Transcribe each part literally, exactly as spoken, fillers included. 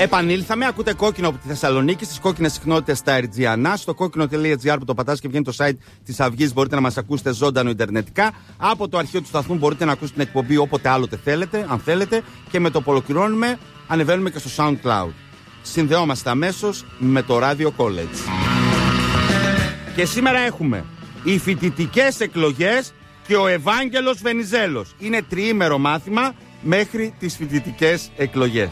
Επανήλθαμε, ακούτε Κόκκινο από τη Θεσσαλονίκη, στις κόκκινες συχνότητες στα Ερτζιανά, στο κόκκινο τελεία τζι άρ που το πατάς και βγαίνει το site της Αυγής. Μπορείτε να μας ακούσετε ζωντανό ιντερνετικά. Από το αρχείο του σταθμού μπορείτε να ακούσετε την εκπομπή όποτε άλλοτε θέλετε, αν θέλετε. Και με το που ολοκληρώνουμε, ανεβαίνουμε και στο SoundCloud. Συνδεόμαστε αμέσως με το Radio College. Και σήμερα έχουμε οι φοιτητικές εκλογές και ο Ευάγγελος Βενιζέλος. Είναι τριήμερο μάθημα μέχρι τις φοιτητικές εκλογές.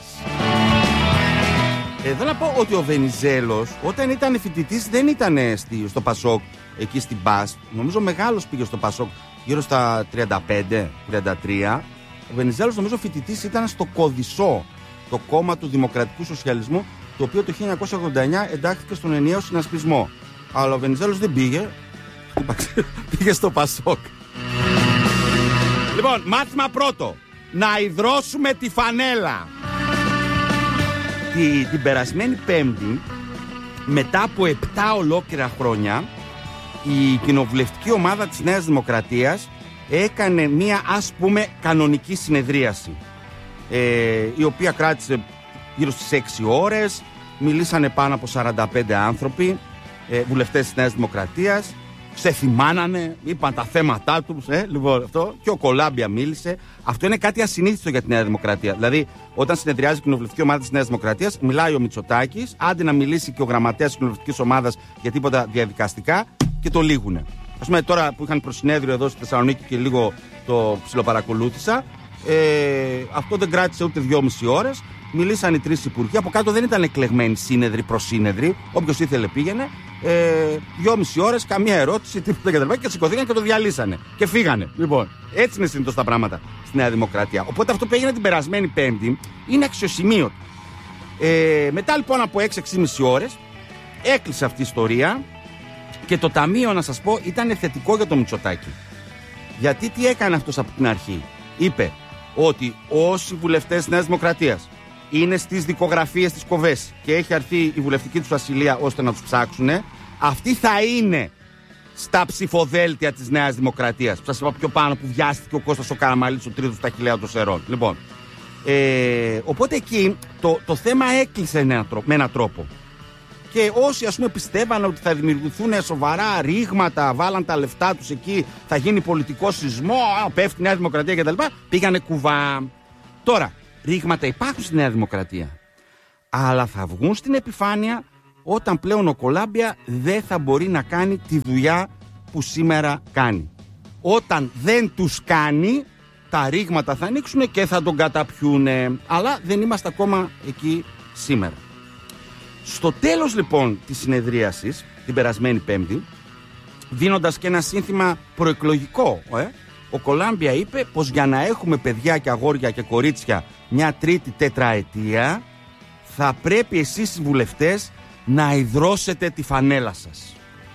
Εδώ να πω ότι ο Βενιζέλος όταν ήταν φοιτητής δεν ήταν στο Πασόκ, εκεί στην Μπας. Νομίζω μεγάλος πήγε στο Πασόκ γύρω στα τριάντα πέντε τριάντα τρία. Ο Βενιζέλος νομίζω φοιτητής ήταν στο Κωδισό, το κόμμα του Δημοκρατικού Σοσιαλισμού, το οποίο το χίλια εννιακόσια ογδόντα εννιά εντάχθηκε στον ενιαίο συνασπισμό. Αλλά ο Βενιζέλος δεν πήγε, πήγε στο Πασόκ. Λοιπόν, μάθημα πρώτο. Να υδρώσουμε τη φανέλα. Τη, την περασμένη Πέμπτη, μετά από επτά ολόκληρα χρόνια, η κοινοβουλευτική ομάδα της Νέας Δημοκρατίας έκανε μία, ας πούμε, κανονική συνεδρίαση, ε, η οποία κράτησε γύρω στις έξι ώρες. Μιλήσανε πάνω από σαράντα πέντε άνθρωποι, ε, βουλευτές της Νέας Δημοκρατίας. Ξεθυμάνανε, είπαν τα θέματά τους, ε, λοιπόν, αυτό. Και ο Κολάμπια μίλησε. Αυτό είναι κάτι ασυνήθιστο για τη Νέα Δημοκρατία. Δηλαδή, όταν συνεδριάζει η κοινοβουλευτική ομάδα της Νέας Δημοκρατίας, μιλάει ο Μητσοτάκης, άντε να μιλήσει και ο γραμματέας της κοινοβουλευτικής ομάδας για τίποτα διαδικαστικά και το λύγουνε. Ας πούμε, τώρα που είχαν προσυνέδριο εδώ στη Θεσσαλονίκη και λίγο το ψιλοπαρακολούθησα, ε, αυτό δεν κράτησε ούτε δυόμιση ώρες. Μιλήσαν οι τρεις υπουργοί. Από κάτω δεν ήταν εκλεγμένοι σύνεδροι προς σύνεδροι. Όποιος ήθελε πήγαινε. Ε, δυόμιση ώρες, καμία ερώτηση, τίποτα κτλ. Και σηκωθήκαν και το διαλύσανε. Και φύγανε. Λοιπόν, έτσι είναι συνήθως τα πράγματα στη Νέα Δημοκρατία. Οπότε αυτό που έγινε την περασμένη Πέμπτη είναι αξιοσημείωτο. Ε, μετά λοιπόν από έξι έξι και μισή ώρες έκλεισε αυτή η ιστορία και το ταμείο, να σας πω, ήταν θετικό για το Μητσοτάκη. Γιατί τι έκανε αυτός από την αρχή? Είπε ότι όσοι βουλευτές της Νέας Δημοκρατίας είναι στις δικογραφίες της Κοβές και έχει αρθεί η βουλευτική τους ασυλία ώστε να τους ψάξουνε, αυτοί θα είναι στα ψηφοδέλτια της Νέας Δημοκρατίας. Που σας είπα πιο πάνω, που βιάστηκε ο Κώστας ο Καραμαλής, ο τρίτος στα χιλιά των Σερών. Λοιπόν, ε, οπότε εκεί το, το θέμα έκλεισε με έναν τρόπο. Και όσοι, ας πούμε, πιστεύαν ότι θα δημιουργηθούν σοβαρά ρήγματα, βάλαν τα λεφτά τους εκεί, θα γίνει πολιτικό σεισμό, α, πέφτει η Νέα Δημοκρατία κτλ., πήγανε κουβά. Τώρα, ρήγματα υπάρχουν στη Νέα Δημοκρατία, αλλά θα βγουν στην επιφάνεια όταν πλέον ο Κολάμπια δεν θα μπορεί να κάνει τη δουλειά που σήμερα κάνει. Όταν δεν τους κάνει, τα ρήγματα θα ανοίξουν και θα τον καταπιούνε. Αλλά δεν είμαστε ακόμα εκεί σήμερα. Στο τέλος λοιπόν της συνεδρίασης, την περασμένη Πέμπτη, δίνοντας και ένα σύνθημα προεκλογικό, ε, ο Κολάμπια είπε πως για να έχουμε παιδιά και αγόρια και κορίτσια μια τρίτη τετραετία, θα πρέπει εσείς οι βουλευτές να υδρώσετε τη φανέλα σας.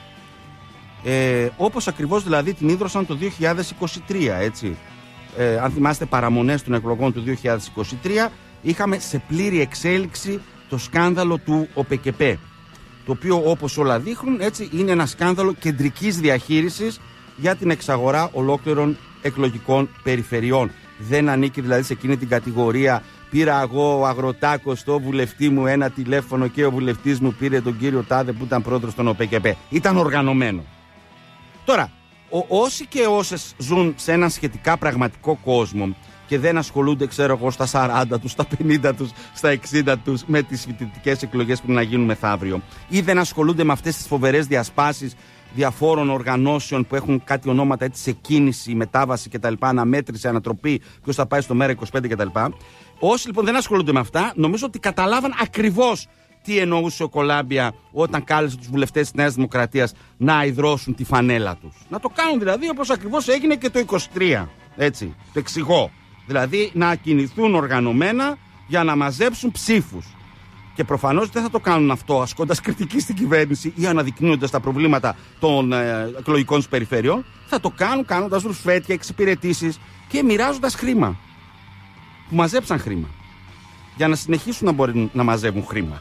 Ε, όπως ακριβώς δηλαδή την ίδρωσαν το δύο χιλιάδες είκοσι τρία, έτσι. Ε, αν θυμάστε παραμονές των εκλογών του δύο χιλιάδες είκοσι τρία, είχαμε σε πλήρη εξέλιξη το σκάνδαλο του ΟΠΕΚΕΠΕ, το οποίο, όπως όλα δείχνουν, έτσι, είναι ένα σκάνδαλο κεντρικής διαχείρισης για την εξαγορά ολόκληρων εκλογικών περιφερειών. Δεν ανήκει δηλαδή σε εκείνη την κατηγορία πήρα εγώ ο Αγροτάκος στο βουλευτή μου ένα τηλέφωνο και ο βουλευτής μου πήρε τον κύριο Τάδε που ήταν πρόεδρος των ΟΠΕΚΕΠΕ. Ήταν οργανωμένο. Τώρα, ο, όσοι και όσες ζουν σε έναν σχετικά πραγματικό κόσμο και δεν ασχολούνται, ξέρω εγώ, στα σαράντα τους, στα πενήντα τους, στα εξήντα τους με τις φοιτητικές εκλογές που να γίνουν μεθαύριο, ή δεν ασχολούνται με αυτές τις φοβερές διασπάσεις διαφόρων οργανώσεων που έχουν κάτι ονόματα έτσι σε κίνηση, μετάβαση κτλ., αναμέτρηση, ανατροπή, ποιος θα πάει στο Μέρα είκοσι πέντε κτλ. Όσοι λοιπόν δεν ασχολούνται με αυτά, νομίζω ότι καταλάβαν ακριβώς τι εννοούσε ο Κολάμπια όταν κάλεσε τους βουλευτές της Νέας Δημοκρατίας να υδρώσουν τη φανέλα τους. Να το κάνουν δηλαδή όπως ακριβώς έγινε και το είκοσι τρία. Έτσι, το εξηγώ. Δηλαδή να κινηθούν οργανωμένα για να μαζέψουν ψήφους. Και προφανώς δεν θα το κάνουν αυτό ασκώντας κριτική στην κυβέρνηση ή αναδεικνύοντας τα προβλήματα των ε, εκλογικών τους περιφερειών. Θα το κάνουν κάνοντας ρουσφέτια, εξυπηρετήσεις και μοιράζοντας χρήμα. Που μαζέψαν χρήμα. Για να συνεχίσουν να μπορούν να μαζεύουν χρήμα.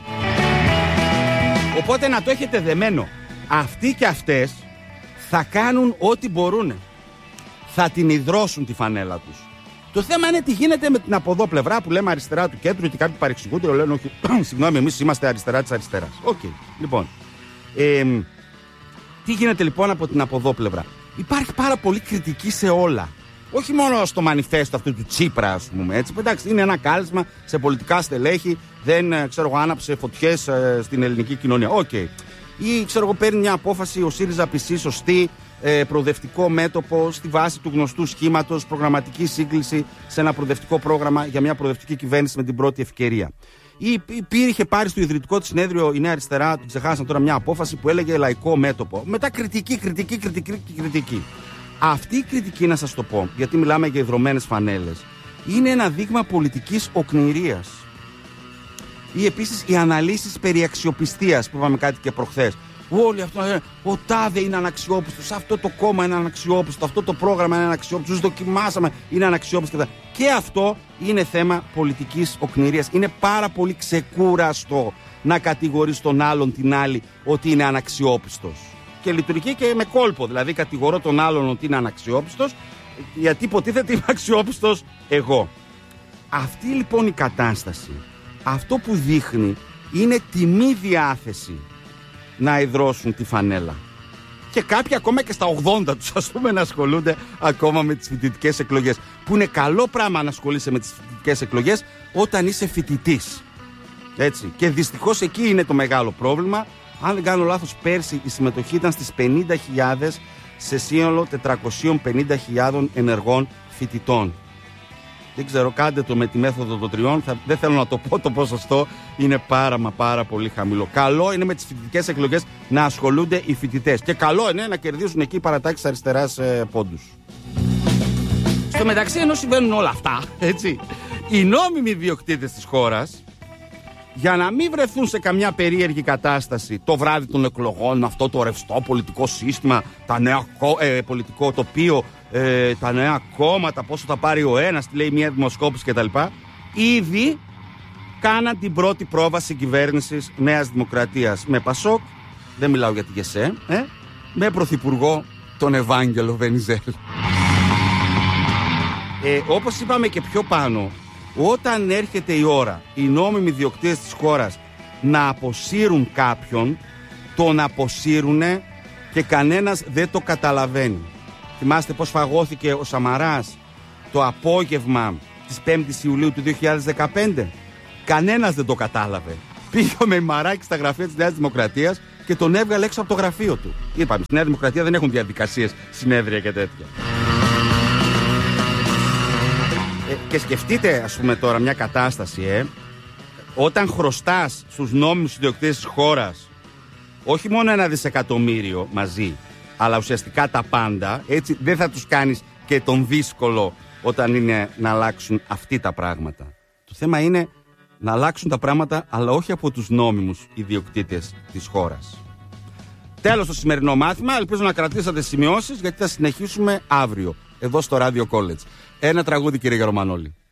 Οπότε να το έχετε δεμένο. Αυτοί και αυτές θα κάνουν ό,τι μπορούν. Θα την υδρώσουν τη φανέλα τους. Το θέμα είναι τι γίνεται με την από εδώ πλευρά που λέμε αριστερά του κέντρου, γιατί κάποιοι παρεξηγούνται, λένε όχι, συγγνώμη, εμείς είμαστε αριστερά της αριστεράς. Οκ, okay. Λοιπόν. Ε, τι γίνεται λοιπόν από την από εδώ πλευρά? Υπάρχει πάρα πολύ κριτική σε όλα. Όχι μόνο στο μανιφέστο αυτού του Τσίπρα, ας πούμε. Έτσι. Εντάξει, είναι ένα κάλεσμα σε πολιτικά στελέχη, δεν ξέρω εγώ, άναψε φωτιές ε, στην ελληνική κοινωνία. Οκ. Okay. Ή ξέρω εγώ, παίρνει μια απόφαση ο ΣΥΡΙΖΑ πισί σωστή, ε, προοδευτικό μέτωπο, στη βάση του γνωστού σχήματος, προγραμματική σύγκληση σε ένα προοδευτικό πρόγραμμα για μια προοδευτική κυβέρνηση με την πρώτη ευκαιρία. Ή υπήρχε πάρει στο ιδρυτικό της συνέδριο η Νέα Αριστερά, την ξεχάσαν τώρα, μια απόφαση που έλεγε λαϊκό μέτωπο. Μετά κριτική, κριτική, κριτική, κριτική. Αυτή η κριτική, να σας το πω, γιατί μιλάμε για ιδρωμένες φανέλες, είναι ένα δείγμα πολιτικής οκνηρίας. Ή επίσης οι αναλύσεις περί αξιοπιστίας που είπαμε κάτι και προχθές. Όλοι αυτό λένε, ο τάδε είναι αναξιόπιστος, αυτό το κόμμα είναι αναξιόπιστο, αυτό το πρόγραμμα είναι αναξιόπιστο, τους δοκιμάσαμε, είναι αναξιόπιστο. Και αυτό είναι θέμα πολιτικής οκνηρίας. Είναι πάρα πολύ ξεκούραστο να κατηγορείς τον άλλον, την άλλη, ότι είναι αναξιόπιστος. Και λειτουργεί και με κόλπο. Δηλαδή, κατηγορώ τον άλλον ότι είναι αναξιόπιστος, γιατί υποτίθεται είμαι αξιόπιστος εγώ. Αυτή λοιπόν η κατάσταση, αυτό που δείχνει είναι τη μη διάθεση να ιδρώσουν τη φανέλα. Και κάποιοι ακόμα και στα ογδόντα τους, ας πούμε, να ασχολούνται ακόμα με τις φοιτητικές εκλογές. Που είναι καλό πράγμα να ασχολείσαι με τις φοιτητικές εκλογές όταν είσαι φοιτητής. Έτσι. Και δυστυχώς εκεί είναι το μεγάλο πρόβλημα. Αν δεν κάνω λάθος, πέρσι η συμμετοχή ήταν στις πενήντα χιλιάδες σε σύνολο τετρακόσιες πενήντα χιλιάδες ενεργών φοιτητών. Δεν ξέρω, κάντε το με τη μέθοδο των τριών. Θα, δεν θέλω να το πω, το ποσοστό είναι πάρα μα πάρα πολύ χαμηλό. Καλό είναι με τις φοιτητικές εκλογές να ασχολούνται οι φοιτητές. Και καλό είναι να κερδίσουν εκεί οι παρατάξεις αριστεράς ε, πόντους. Στο μεταξύ, ενώ συμβαίνουν όλα αυτά, έτσι, οι νόμιμοι ιδιοκτήτες της χώρας, για να μην βρεθούν σε καμιά περίεργη κατάσταση το βράδυ των εκλογών, με αυτό το ρευστό πολιτικό σύστημα, τα νέα ε, πολιτικό τοπίο, ε, τα νέα κόμματα, πόσο θα πάρει ο ένας, τι λέει μια δημοσκόπηση κτλ. Ήδη κάναν την πρώτη πρόβαση κυβέρνησης Νέας Δημοκρατίας με Πασόκ, δεν μιλάω για τη ΓΕΣΕ, ε, με πρωθυπουργό τον Ευάγγελο Βενιζέλ. Ε, όπως είπαμε και πιο πάνω, όταν έρχεται η ώρα οι νόμιμοι ιδιοκτήτες της χώρας να αποσύρουν κάποιον, τον αποσύρουνε και κανένας δεν το καταλαβαίνει. Θυμάστε πως φαγώθηκε ο Σαμαράς το απόγευμα της πέμπτης Ιουλίου του δύο χιλιάδες δεκαπέντε? Κανένας δεν το κατάλαβε. Πήγε ο Μεϊμαράκης στα γραφεία της Νέας Δημοκρατίας και τον έβγαλε έξω από το γραφείο του. Είπαμε, στη Νέα Δημοκρατία δεν έχουν διαδικασίες, συνέδρια και τέτοια. Ε, και σκεφτείτε, ας πούμε, τώρα μια κατάσταση, ε, όταν χρωστάς στους νόμιμους ιδιοκτήτες της χώρας όχι μόνο ένα δισεκατομμύριο μαζί, αλλά ουσιαστικά τα πάντα, έτσι δεν θα τους κάνεις και τον δύσκολο όταν είναι να αλλάξουν αυτοί τα πράγματα. Το θέμα είναι να αλλάξουν τα πράγματα, αλλά όχι από τους νόμιμους ιδιοκτήτες της χώρας. Τέλος το σημερινό μάθημα, ελπίζω να κρατήσατε σημειώσεις, γιατί θα συνεχίσουμε αύριο εδώ στο Radio College. Ένα τραγούδι, κύριε Γερομανόλη.